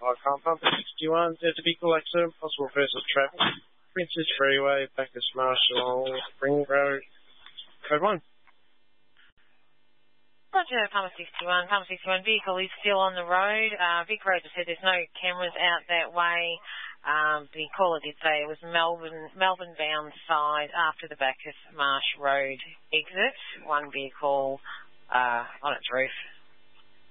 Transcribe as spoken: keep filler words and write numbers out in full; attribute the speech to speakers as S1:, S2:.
S1: by car pump sixty-one. There's a vehicle accident, possible person traffic. Princess Freeway, Bacchus Marshall, Ring Road, code one.
S2: Roger, Palmer sixty-one. Palmer sixty-one vehicle is still on the road. Uh, Vic Road just said there's no cameras out that way. Um, the caller did say it was Melbourne, Melbourne bound side after the Bacchus Marsh Road exit. One vehicle uh, on its roof.